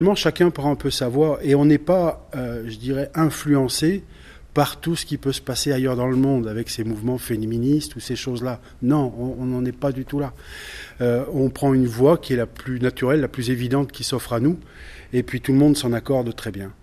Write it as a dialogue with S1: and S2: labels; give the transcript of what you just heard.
S1: Chacun prend un peu sa voix et on n'est pas, je dirais, influencé par tout ce qui peut se passer ailleurs dans le monde avec ces mouvements féministes ou ces choses-là. Non, on n'en est pas du tout là. On prend une voie qui est la plus naturelle, la plus évidente qui s'offre à nous et puis tout le monde s'en accorde très bien.